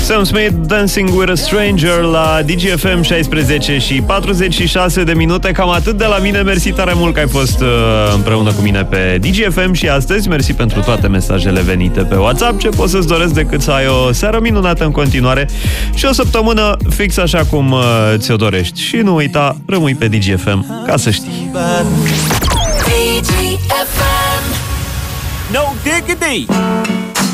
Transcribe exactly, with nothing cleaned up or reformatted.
Sam Smith, Dancing with a Stranger la D G F M, șaisprezece și patruzeci și șase de minute. Cam atât de la mine. Mersi tare mult că ai fost uh, împreună cu mine pe D G F M și astăzi. Mersi pentru toate mesajele venite pe WhatsApp. Ce pot să-ți doresc decât să ai o seară minunată în continuare și o săptămână fix așa cum uh, ți-o dorești. Și nu uita, rămâi pe D G F M, ca să știi. D G F M. No diggity.